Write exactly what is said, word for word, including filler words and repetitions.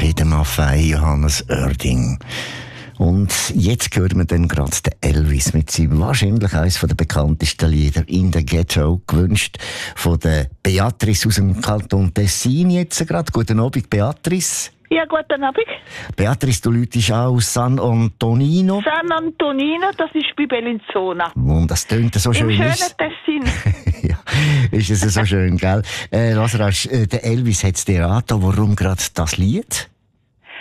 Peter Maffay, Johannes Oerding. Und jetzt hören wir dann gerade den Elvis mit seinem wahrscheinlich eines der bekanntesten Lieder «In the Ghetto», gewünscht von der Beatrice aus dem Kanton Tessin jetzt gerade. Guten Abend, Beatrice. Ja, guten Abend. Beatrice, du läutest auch aus San Antonino. San Antonino, das ist bei Bellinzona. Und das tönt so schön. Im schönen ist. Tessin. Ja, ist es so schön, gell? Äh, Lazarus, äh, der Elvis hat es dir angetan. Warum gerade das Lied?